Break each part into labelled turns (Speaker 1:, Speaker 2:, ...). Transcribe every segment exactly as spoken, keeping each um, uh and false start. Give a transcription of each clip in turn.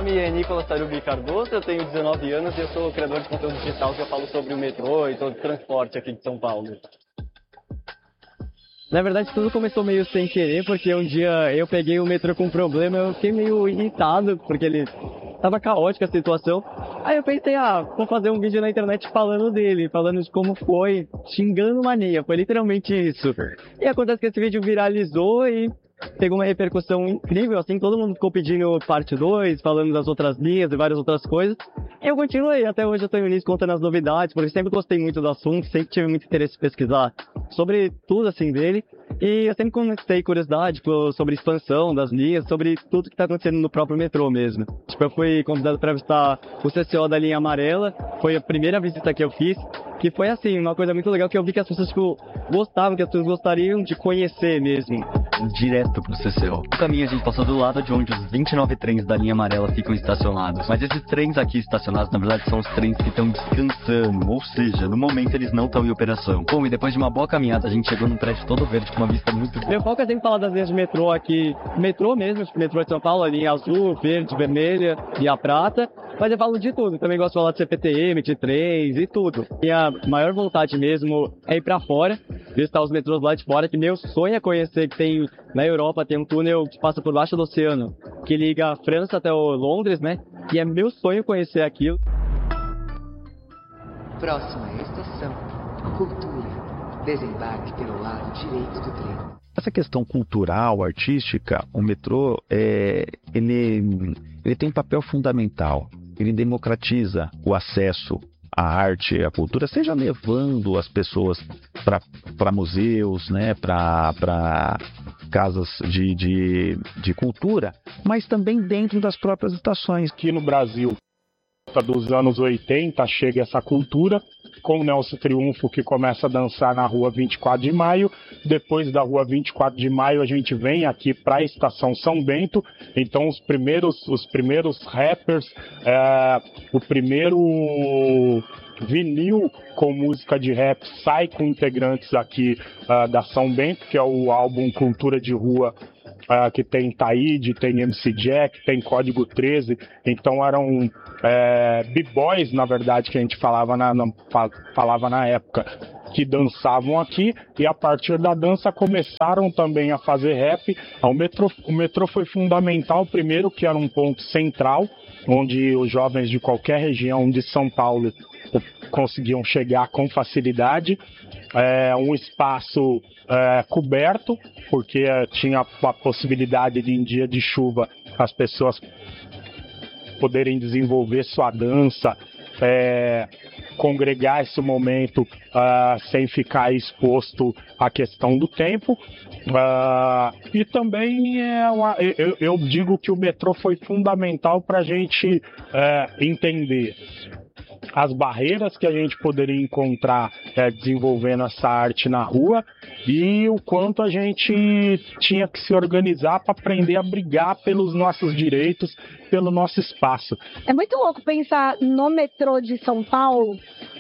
Speaker 1: nome é Nicolas Tarubi Cardoso, eu tenho dezenove anos e eu sou criador de conteúdo digital que eu falo sobre o metrô e todo o transporte aqui de São Paulo. Na verdade, tudo começou meio sem querer, porque um dia eu peguei o metrô com um problema, eu fiquei meio irritado, porque ele tava caótica a situação. Aí eu pensei, ah, vou fazer um vídeo na internet falando dele, falando de como foi, xingando mania, foi literalmente isso. E acontece que esse vídeo viralizou e pegou uma repercussão incrível, assim, todo mundo ficou pedindo parte dois, falando das outras linhas e várias outras coisas. E eu continuei, até hoje eu tenho nisso contando as novidades, porque sempre gostei muito do assunto, sempre tive muito interesse em pesquisar sobre tudo, assim, dele. E eu sempre comecei curiosidade sobre expansão das linhas, sobre tudo que está acontecendo no próprio metrô mesmo. Tipo, eu fui convidado para visitar o C C O da linha amarela, foi a primeira visita que eu fiz, que foi assim, uma coisa muito legal, que eu vi que as pessoas, tipo, gostavam, que as pessoas gostariam de conhecer mesmo.
Speaker 2: Direto pro C C O. No caminho a gente passou do lado de onde os vinte e nove trens da linha amarela ficam estacionados. Mas esses trens aqui estacionados, na verdade, são os trens que estão descansando, ou seja, no momento eles não estão em operação. Bom, e depois de uma boa caminhada, a gente chegou num prédio todo verde com uma vista muito boa.
Speaker 1: Meu foco é sempre falar das linhas de metrô aqui, metrô mesmo, tipo, metrô de São Paulo, a linha azul, verde, vermelha e a prata. Mas eu falo de tudo, também gosto de falar de C P T M, de trens e tudo. Minha maior vontade mesmo é ir pra fora, visitar os metrôs lá de fora, que meu sonho é conhecer, que tem na Europa, tem um túnel que passa por baixo do oceano, que liga a França até o Londres, né? E é meu sonho conhecer aquilo.
Speaker 3: Próxima estação, Cultura. Desembarque pelo lado direito do trem.
Speaker 4: Essa questão cultural, artística, o metrô, é, ele, ele tem um papel fundamental. Ele democratiza o acesso à arte, à cultura, seja levando as pessoas para museus, né, para casas de, de, de cultura, mas também dentro das próprias estações.
Speaker 5: Aqui no Brasil, dos anos oitenta, chega essa cultura, com o Nelson Triunfo, que começa a dançar na Rua vinte e quatro de maio. Depois da Rua vinte e quatro de maio, a gente vem aqui para a Estação São Bento. Então, os primeiros, os primeiros rappers, é, o primeiro vinil com música de rap sai com integrantes aqui uh, da São Bento, que é o álbum Cultura de Rua, uh, que tem Taíde, tem M C Jack, tem Código treze. Então eram é, b-boys, na verdade, que a gente falava na, na, falava na época, que dançavam aqui, e a partir da dança começaram também a fazer rap. O metrô, o metrô foi fundamental, primeiro que era um ponto central, onde os jovens de qualquer região de São Paulo conseguiam chegar com facilidade. É um espaço é, coberto, porque tinha a possibilidade de, em dia de chuva, as pessoas poderem desenvolver sua dança, é, congregar esse momento uh, sem ficar exposto à questão do tempo. Uh, e também é uma, eu, eu digo que o metrô foi fundamental para a gente uh, entender as barreiras que a gente poderia encontrar é, desenvolvendo essa arte na rua, e o quanto a gente tinha que se organizar para aprender a brigar pelos nossos direitos, pelo nosso espaço.
Speaker 6: É muito louco pensar no metrô de São Paulo,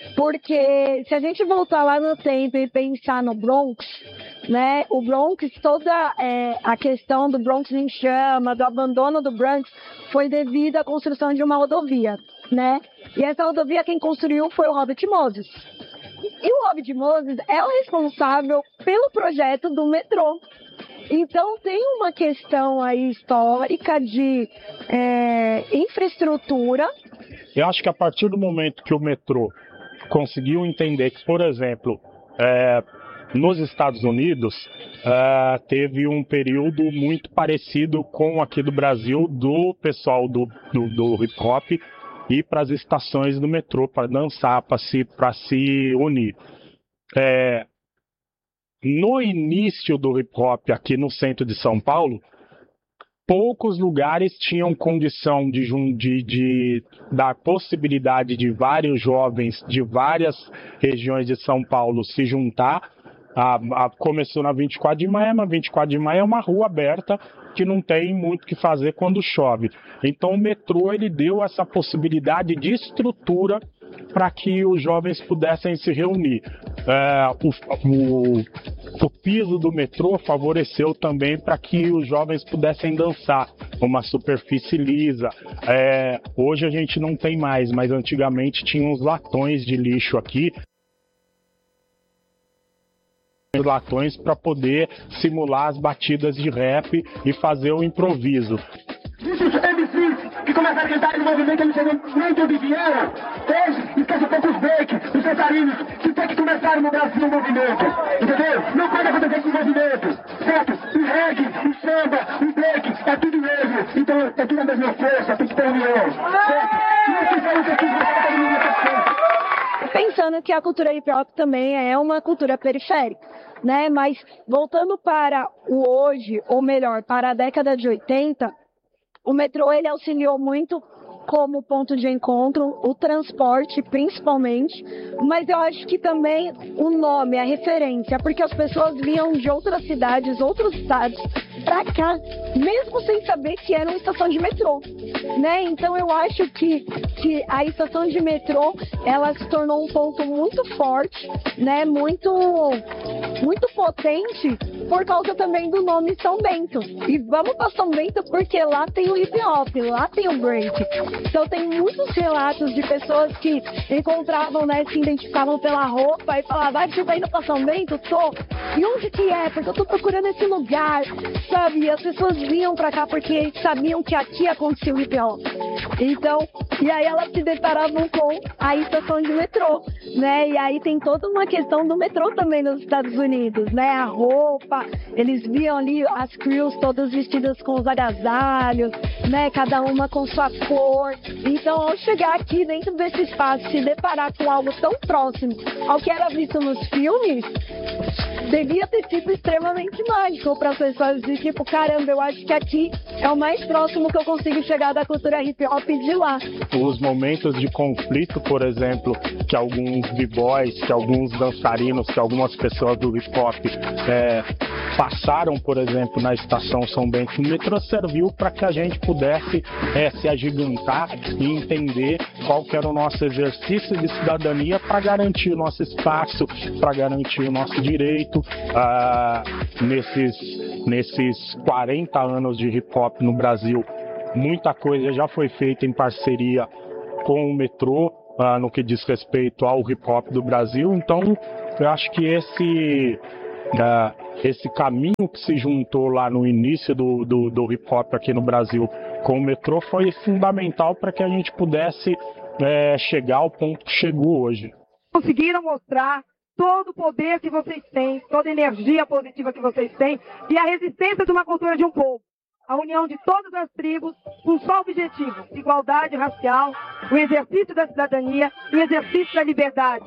Speaker 6: porque se a gente voltar lá no tempo e pensar no Bronx, né, o Bronx, toda é, a questão do Bronx em chama, do abandono do Bronx, foi devido à construção de uma rodovia, né? E essa rodovia quem construiu foi o Robert Moses. E o Robert Moses é o responsável pelo projeto do metrô. Então tem uma questão aí histórica de é, infraestrutura.
Speaker 5: Eu acho que a partir do momento que o metrô conseguiu entender que, por exemplo, é, nos Estados Unidos, é, teve um período muito parecido com aqui do Brasil, do pessoal do, do, do hip hop ir para as estações do metrô para dançar, para se, para se unir. É, no início do hip hop aqui no centro de São Paulo, poucos lugares tinham condição de, de, de dar possibilidade de vários jovens de várias regiões de São Paulo se juntar. A, a, começou na vinte e quatro de maio, mas vinte e quatro de maio é uma rua aberta que não tem muito o que fazer quando chove. Então o metrô ele deu essa possibilidade de estrutura para que os jovens pudessem se reunir. é, o, o, o piso do metrô favoreceu também para que os jovens pudessem dançar, uma superfície lisa. É, hoje a gente não tem mais, mas antigamente tinha uns latões de lixo aqui, latões para poder simular as batidas de rap e fazer o improviso.
Speaker 7: Esses M Cs que começaram a cantar no movimento, eles não nem de onde vieram. Hoje, esquece um pouco os break, os dançarinos, que tem que começar no Brasil o movimento. Entendeu? Não pode acontecer com o movimento. Certo? O reggae, o samba, o break, é tudo mesmo. Então, é tudo a mesma força, tem que ter união. Certo? Não se faz aqui,
Speaker 6: pensando que a cultura hip hop também é uma cultura periférica, né? Mas voltando para o hoje, ou melhor, para a década de oitenta, o metrô ele auxiliou muito como ponto de encontro, o transporte principalmente, mas eu acho que também o nome, a referência, porque as pessoas vinham de outras cidades, outros estados para cá, mesmo sem saber que era uma estação de metrô, né? Então eu acho que, que a estação de metrô, ela se tornou um ponto muito forte, né? Muito, muito potente, por causa também do nome São Bento. E vamos para São Bento porque lá tem o hip hop, lá tem o break. Então tem muitos relatos de pessoas que encontravam, né, se identificavam pela roupa e falavam, vai, você tá indo pra São Bento? Tô. E onde que é? Porque eu tô procurando esse lugar, sabe? E as pessoas vinham pra cá porque sabiam que aqui acontecia o hip hop. Então, e aí elas se deparavam com a estação de metrô, né? E aí tem toda uma questão do metrô também nos Estados Unidos, né? A roupa, eles viam ali as crews todas vestidas com os agasalhos, né? Cada uma com sua cor. Então, ao chegar aqui dentro desse espaço, se deparar com algo tão próximo ao que era visto nos filmes, devia ter sido extremamente mágico para as pessoas de tipo, caramba, eu acho que aqui é o mais próximo que eu consigo chegar da cultura hip hop de lá.
Speaker 5: Os momentos de conflito, por exemplo, que alguns b-boys, que alguns dançarinos, que algumas pessoas do hip hop é, passaram, por exemplo, na estação São Bento, o metrô serviu para que a gente pudesse é, se agigantar e entender qual que era o nosso exercício de cidadania para garantir o nosso espaço, para garantir o nosso direito. Ah, nesses, nesses quarenta anos de hip hop no Brasil, muita coisa já foi feita em parceria com o metrô, ah, no que diz respeito ao hip hop do Brasil. Então, eu acho que esse, ah, esse caminho que se juntou lá no início do, do, do hip hop aqui no Brasil com o metrô foi fundamental para que a gente pudesse é, chegar ao ponto que chegou hoje.
Speaker 8: Conseguiram mostrar todo o poder que vocês têm, toda a energia positiva que vocês têm e a resistência de uma cultura de um povo. A união de todas as tribos com um só objetivo, igualdade racial, o exercício da cidadania e o exercício da liberdade.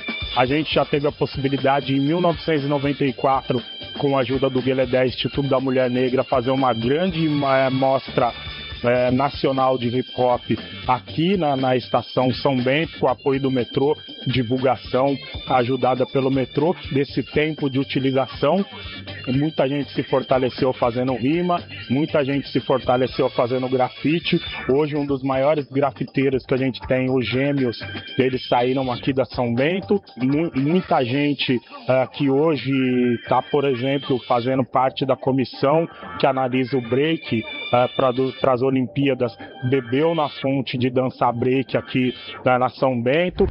Speaker 5: A gente já teve a possibilidade, em mil novecentos e noventa e quatro, com a ajuda do Guelé dez, Instituto da Mulher Negra, fazer uma grande é, mostra é, nacional de hip hop aqui na, na estação São Bento, com o apoio do metrô, divulgação ajudada pelo metrô, desse tempo de utilização. Muita gente se fortaleceu fazendo rima, muita gente se fortaleceu fazendo grafite. Hoje um dos maiores grafiteiros que a gente tem, os Gêmeos, eles saíram aqui da São Bento. Muita gente uh, que hoje está, por exemplo, fazendo parte da comissão que analisa o break uh, para as Olimpíadas, bebeu na fonte de dançar break aqui uh, na São Bento.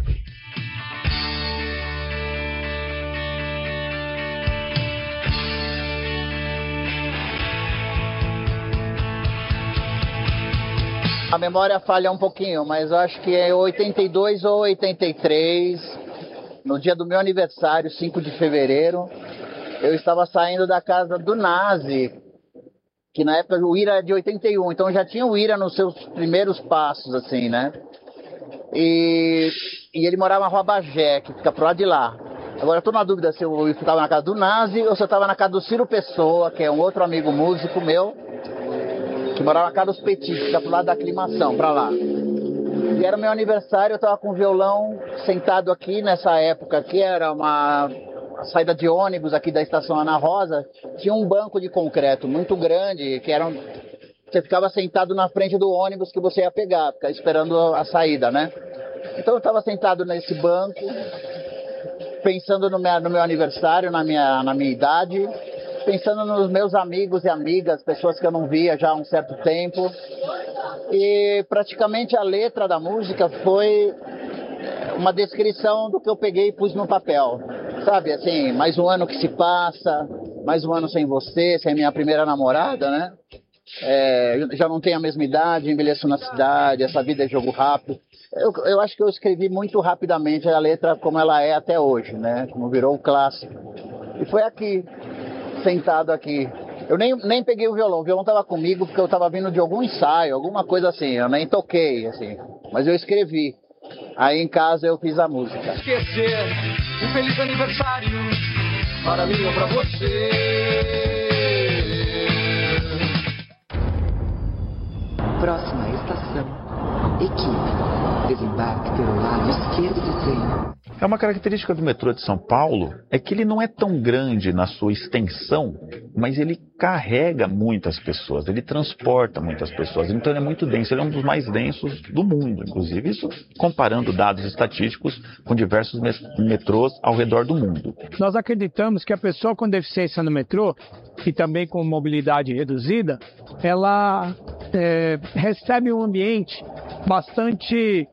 Speaker 9: A memória falha um pouquinho, mas eu acho que é oitenta e dois ou oitenta e três, no dia do meu aniversário, cinco de fevereiro, eu estava saindo da casa do Nazi, que na época o Ira é de oitenta e um, então já tinha o Ira nos seus primeiros passos, assim, né? E, e ele morava na Rua Bagé, que fica pro lado de lá. Agora eu tô na dúvida se eu estava na casa do Nazi ou se eu estava na casa do Ciro Pessoa, que é um outro amigo músico meu, que morava na casa dos Petit, que fica pro lado da aclimação, pra lá. E era meu aniversário, eu tava com o violão sentado aqui, nessa época aqui, era uma saída de ônibus aqui da estação Ana Rosa, tinha um banco de concreto muito grande, que era um... você ficava sentado na frente do ônibus que você ia pegar, ficar esperando a saída, né? Então eu tava sentado nesse banco, pensando no meu, no meu aniversário, na minha, na minha idade, pensando nos meus amigos e amigas, pessoas que eu não via já há um certo tempo. E praticamente a letra da música foi uma descrição do que eu peguei e pus no papel. Sabe, assim, mais um ano que se passa, mais um ano sem você, sem minha primeira namorada, né? É, já não tenho a mesma idade, envelheço na cidade, essa vida é jogo rápido. Eu, eu acho que eu escrevi muito rapidamente a letra como ela é até hoje, né? Como virou um clássico. E foi aqui, sentado aqui. Eu nem, nem peguei o violão, o violão estava comigo porque eu estava vindo de algum ensaio, alguma coisa assim, eu nem toquei, assim. Mas eu escrevi. Aí em casa eu fiz a música.
Speaker 7: Esquecer um feliz aniversário para mim ou para você.
Speaker 3: Próxima estação. Equipe. Desembarque pelo lado esquerdo do trem.
Speaker 4: É uma característica do metrô de São Paulo, é que ele não é tão grande na sua extensão, mas ele carrega muitas pessoas, ele transporta muitas pessoas, então ele é muito denso, ele é um dos mais densos do mundo, inclusive, isso comparando dados estatísticos com diversos metrôs ao redor do mundo.
Speaker 10: Nós acreditamos que a pessoa com deficiência no metrô, e também com mobilidade reduzida, ela é, recebe um ambiente bastante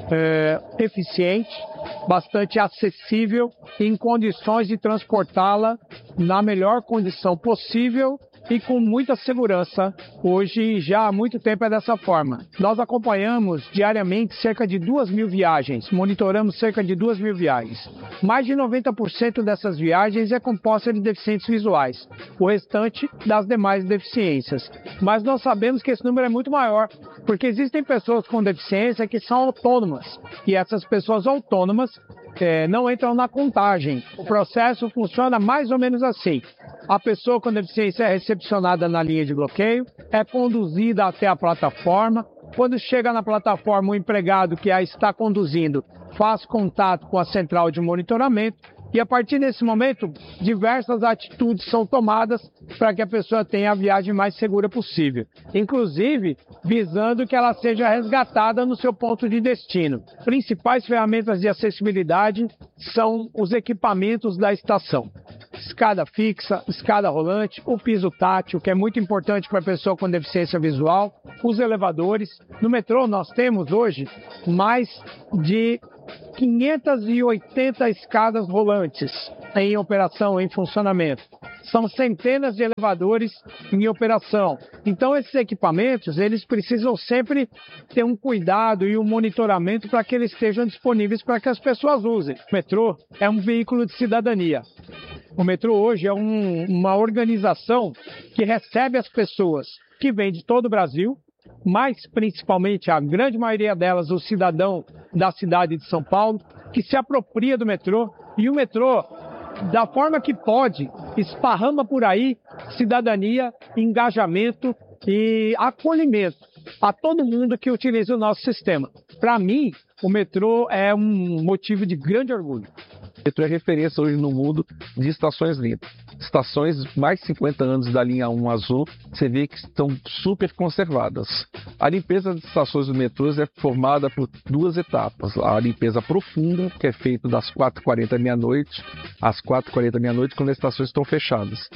Speaker 10: é, eficiente, bastante acessível, em condições de transportá-la na melhor condição possível e com muita segurança. Hoje, já há muito tempo é dessa forma. Nós acompanhamos diariamente cerca de duas mil viagens, monitoramos cerca de duas mil viagens. Mais de noventa por cento dessas viagens é composta de deficientes visuais, o restante das demais deficiências. Mas nós sabemos que esse número é muito maior, porque existem pessoas com deficiência que são autônomas, e essas pessoas autônomas é, não entram na contagem. O processo funciona mais ou menos assim. A pessoa com deficiência é recepcionada na linha de bloqueio, é conduzida até a plataforma. Quando chega na plataforma, o empregado que a está conduzindo faz contato com a central de monitoramento e, a partir desse momento, diversas atitudes são tomadas para que a pessoa tenha a viagem mais segura possível, inclusive visando que ela seja resgatada no seu ponto de destino. Principais ferramentas de acessibilidade são os equipamentos da estação. Escada fixa, escada rolante, o piso tátil, que é muito importante para a pessoa com deficiência visual, os elevadores. No metrô nós temos hoje mais de quinhentas e oitenta escadas rolantes em operação, em funcionamento. São centenas de elevadores em operação. Então, esses equipamentos, eles precisam sempre ter um cuidado e um monitoramento para que eles estejam disponíveis para que as pessoas usem. O metrô é um veículo de cidadania. O metrô hoje é um, uma organização que recebe as pessoas que vêm de todo o Brasil, mas principalmente a grande maioria delas, o cidadão da cidade de São Paulo, que se apropria do metrô, e o metrô, da forma que pode, esparrama por aí cidadania, engajamento e acolhimento a todo mundo que utiliza o nosso sistema. Para mim, o metrô é um motivo de grande orgulho.
Speaker 11: O metrô é referência hoje no mundo de estações limpas. Estações mais de cinquenta anos da linha um azul, você vê que estão super conservadas. A limpeza das estações do metrô é formada por duas etapas. A limpeza profunda, que é feita das quatro e quarenta da meia-noite às quatro e quarenta da meia-noite, quando as estações estão fechadas.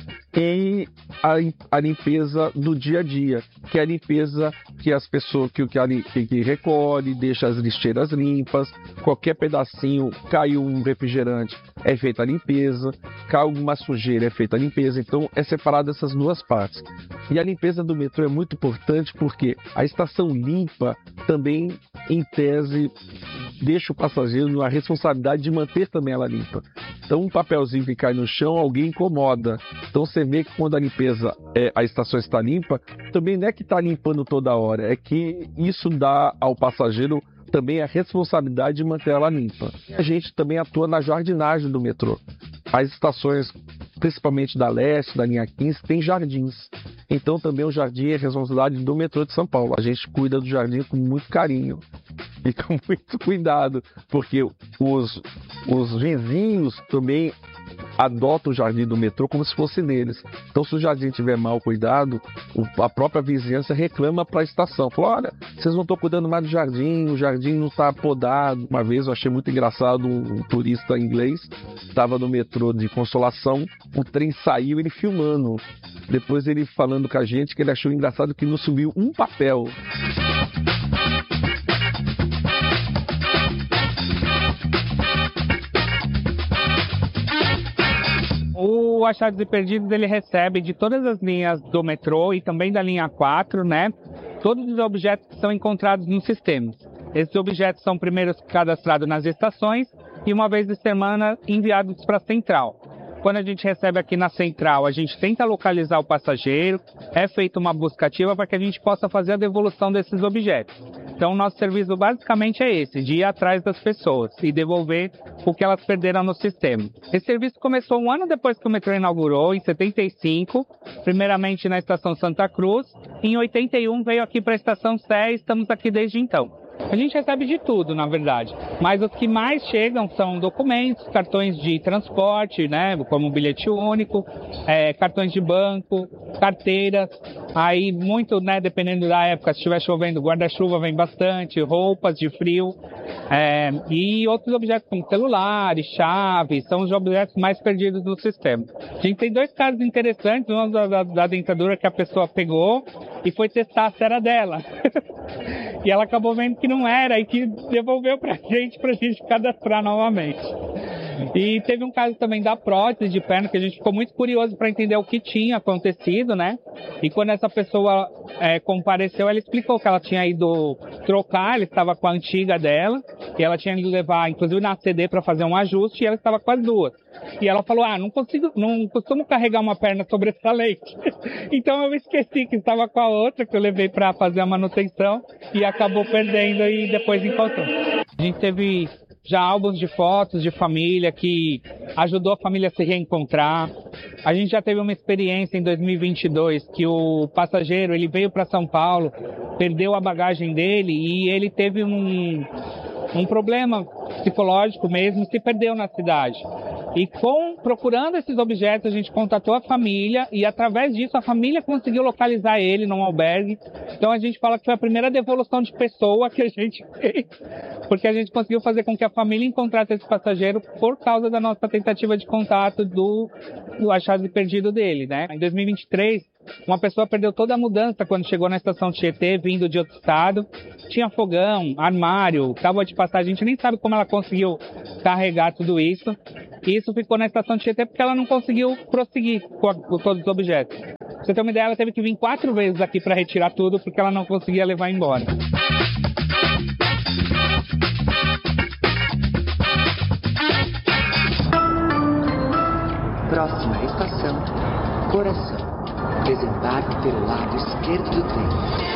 Speaker 11: E a, a limpeza do dia a dia, que é a limpeza que as pessoas que, que, que, que recolhe, deixa as lixeiras limpas, qualquer pedacinho, caiu um refrigerante, é feita a limpeza, cai alguma sujeira, é feita a limpeza. Então é separado essas duas partes. E a limpeza do metrô é muito importante porque a estação limpa também, em tese, deixa o passageiro na responsabilidade de manter também ela limpa. Então um papelzinho que cai no chão, alguém incomoda. Então você vê que quando a limpeza, é, a estação está limpa, também não é que está limpando toda hora, é que isso dá ao passageiro também a responsabilidade de manter ela limpa. A gente também atua na jardinagem do metrô. As estações, principalmente da leste, da linha quinze, tem jardins. Então também o jardim é responsabilidade do metrô de São Paulo. A gente cuida do jardim com muito carinho e com muito cuidado, porque os, os vizinhos também adotam o jardim do metrô como se fosse deles. Então, se o jardim estiver mal cuidado, a própria vizinhança reclama para a estação. Fala, olha, vocês não estão cuidando mais do jardim, o jardim não está podado. Uma vez eu achei muito engraçado, um turista inglês estava no metrô de Consolação, o trem saiu, ele filmando. Depois ele falando com a gente que ele achou engraçado que não subiu um papel.
Speaker 12: O Achados e Perdidos, ele recebe de todas as linhas do metrô e também da linha quatro, né, todos os objetos que são encontrados nos sistemas. Esses objetos são primeiro cadastrados nas estações e uma vez por semana enviados para a central. Quando a gente recebe aqui na central, a gente tenta localizar o passageiro, é feita uma busca ativa para que a gente possa fazer a devolução desses objetos. Então, o nosso serviço basicamente é esse, de ir atrás das pessoas e devolver o que elas perderam no sistema. Esse serviço começou um ano depois que o metrô inaugurou, em setenta e cinco, primeiramente na estação Santa Cruz. Em oitenta e um veio aqui para a estação Sé e estamos aqui desde então. A gente recebe de tudo, na verdade, mas os que mais chegam são documentos, cartões de transporte, né, como bilhete único, é, cartões de banco, carteiras, aí muito, né, dependendo da época, se estiver chovendo, guarda-chuva vem bastante, roupas de frio, é, e outros objetos como celulares, chaves, são os objetos mais perdidos no sistema. A gente tem dois casos interessantes, um da, da, da dentadura que a pessoa pegou e foi testar se era dela. E ela acabou vendo que não era e que devolveu pra gente, pra gente cadastrar novamente. E teve um caso também da prótese de perna, que a gente ficou muito curioso para entender o que tinha acontecido, né? E quando essa pessoa é, compareceu, ela explicou que ela tinha ido trocar, ela estava com a antiga dela, e ela tinha ido levar, inclusive na C D, para fazer um ajuste, e ela estava com as duas. E ela falou, ah, não consigo, não costumo carregar uma perna sobressalente. Então eu esqueci que estava com a outra, que eu levei para fazer a manutenção, e acabou perdendo e depois encontrou. A gente teve já álbuns de fotos de família que ajudou a família a se reencontrar. A gente já teve uma experiência em dois mil e vinte e dois que o passageiro, ele veio para São Paulo, perdeu a bagagem dele e ele teve um, um problema psicológico mesmo, se perdeu na cidade. E com, procurando esses objetos, a gente contatou a família e através disso a família conseguiu localizar ele num albergue. Então a gente fala que foi a primeira devolução de pessoa que a gente fez, porque a gente conseguiu fazer com que a família encontrasse esse passageiro por causa da nossa tentativa de contato do, do achado e perdido dele, né? Em dois mil e vinte e três, uma pessoa perdeu toda a mudança quando chegou na estação Tietê, vindo de outro estado. Tinha fogão, armário, tábua de passagem, a gente nem sabe como ela conseguiu carregar tudo isso. E isso ficou na estação Tietê porque ela não conseguiu prosseguir com, a, com todos os objetos. Pra você ter uma ideia, ela teve que vir quatro vezes aqui para retirar tudo porque ela não conseguia levar embora.
Speaker 3: Próxima estação, Coração. Desembarque pelo lado esquerdo do trem.